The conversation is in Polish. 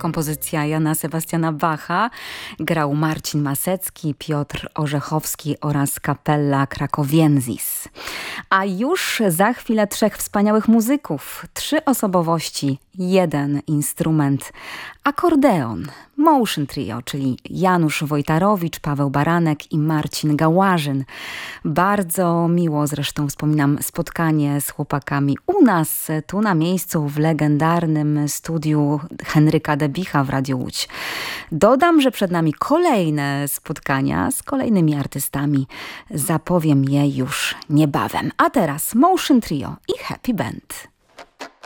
kompozycja Jana Sebastiana Bacha. Grał Marcin Masecki, Piotr Orzechowski oraz Kapella Krakowiensis. A już za chwilę 3 wspaniałych muzyków, 3 osobowości, 1 instrument, akordeon, Motion Trio, czyli Janusz Wojtarowicz, Paweł Baranek i Marcin Gałażyn. Bardzo miło zresztą wspominam spotkanie z chłopakami u nas, tu na miejscu w legendarnym studiu Henryka Debicha w Radiu Łódź. Dodam, że przed nami kolejne spotkania z kolejnymi artystami. Zapowiem je już niebawem. A teraz Motion Trio i Happy Band.